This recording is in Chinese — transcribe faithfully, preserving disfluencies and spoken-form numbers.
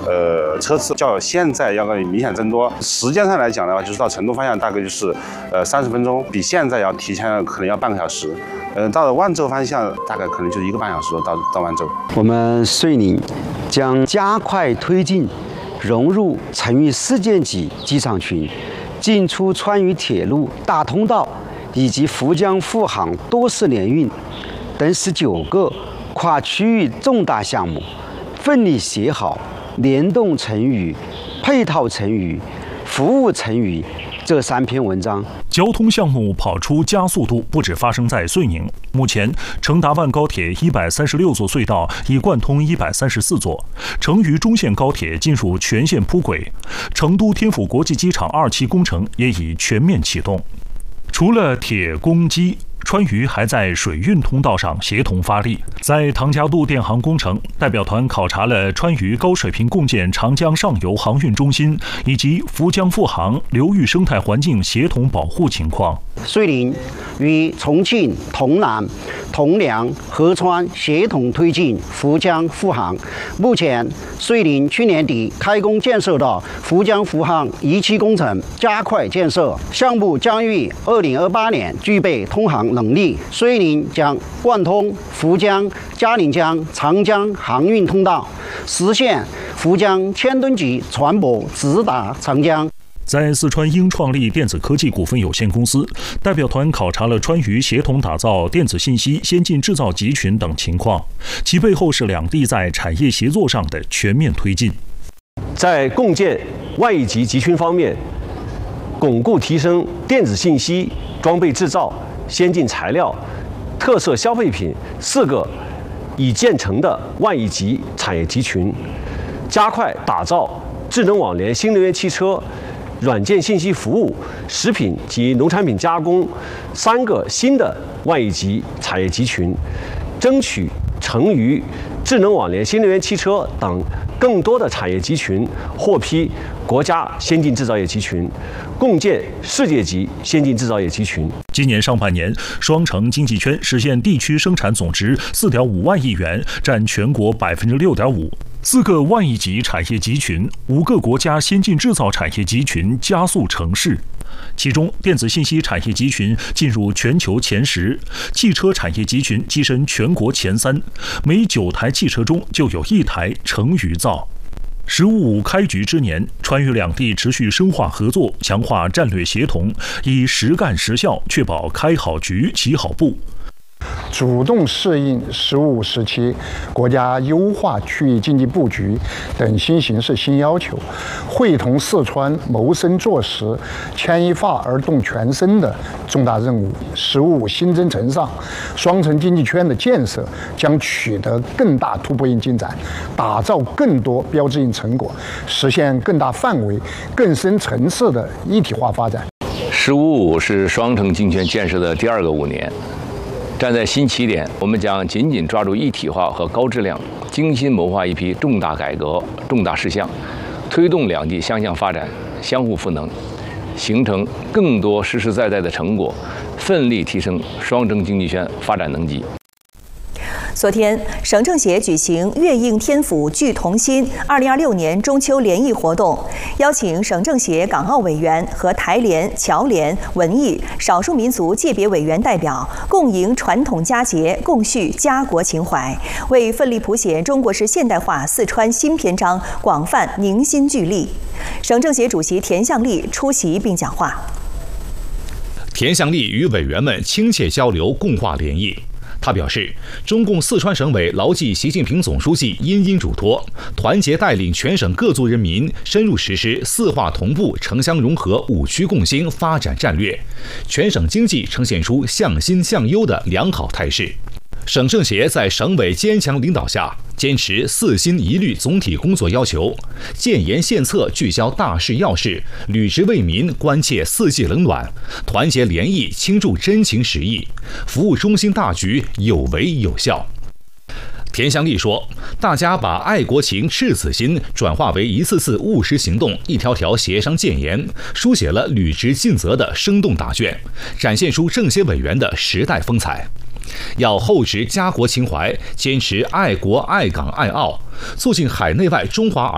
呃车次较现在要明显增多。时间上来讲的话，就是到成都方向大概就是呃三十分钟，比现在要提前了可能要半个小时。呃，到了万州方向大概可能就是一个半小时到到万州。 我们遂宁将加快推进融入成渝市县级机场群、进出川渝铁路大通道以及沪江沪杭多式联运等十九个跨区域重大项目，奋力写好联动成渝、配套成渝、服务成渝这三篇文章。 交通项目跑出加速度不止发生在遂宁，目前成达万高铁一百三十六座隧道已贯通一百三十四座，成渝中线高铁进入全线铺轨，成都天府国际机场二期工程也已全面启动。除了铁、公、机，川渝还在水运通道上协同发力。在唐家渡电航工程，代表团考察了川渝高水平共建长江上游航运中心以及沪江沪杭流域生态环境协同保护情况。 遂宁与重庆、潼南、铜梁、合川协同推进沪江沪杭。目前，遂宁去年底开工建设的沪江沪杭一期工程加快建设，项目将于二零二八年具备通航能力。遂宁将贯通沪江、嘉陵江、长江航运通道，实现沪江千吨级船舶直达长江。 在四川英创力电子科技股份有限公司，代表团考察了川渝协同打造电子信息先进制造集群等情况，其背后是两地在产业协作上的全面推进。 在共建万亿级集群方面，巩固提升电子信息、装备制造、先进材料、特色消费品四个已建成的万亿级产业集群，加快打造智能网联新能源汽车、软件信息服务、食品及农产品加工三个新的万亿级产业集群，争取成渝智能网联新能源汽车等更多的产业集群获批国家先进制造业集群，共建世界级先进制造业集群。 今年上半年，双城经济圈实现地区生产总值 四点五万亿元，占全国 百分之六点五。四个万亿级产业集群，五个国家先进制造产业集群加速成市。其中，电子信息产业集群进入全球前十，汽车产业集群跻身全国前三，每九台汽车中就有一台成渝造。“十五五”开局之年，川渝两地持续深化合作，强化战略协同，以实干实效确保开好局、起好步。 主动适应“十五五”时期国家优化区域经济布局等新形势新要求，会同四川谋生做实、牵一发而动全身的重大任务。“十五五”新征程上，双城经济圈的建设将取得更大突破性进展，打造更多标志性成果，实现更大范围、更深层次的一体化发展。 “十五五”是双城经济圈建设的第二个五年。站在新起点，我们将紧紧抓住一体化和高质量，精心谋划一批重大改革、重大事项，推动两地相向发展、相互赋能，形成更多实实在在的成果，奋力提升双城经济圈发展能级。 昨天，省政协举行粤应天府聚同心二零二六年中秋联谊活动，邀请省政协港澳委员和台联、侨联、文艺、少数民族界别委员代表共迎传统佳节，共叙家国情怀，为奋力谱写中国式现代化四川新篇章广泛凝心聚力。省政协主席田向丽出席并讲话。 田向丽与委员们亲切交流，共话联谊。他表示，中共四川省委牢记习近平总书记殷殷嘱托，团结带领全省各族人民深入实施四化同步、城乡融合、五区共兴发展战略，全省经济呈现出向新向优的良好态势。省政协在省委坚强领导下，坚持四新一律总体工作要求，建言献策聚焦大事要事，履职为民关切四季冷暖，团结联谊倾注真情实意，服务中心大局有为有效。田向丽说，大家把爱国情、赤子心转化为一次次务实行动，一条条协商建言，书写了履职尽责的生动答卷，展现出政协委员的时代风采。要厚植家国情怀，坚持爱国爱港爱澳，促进海内外中华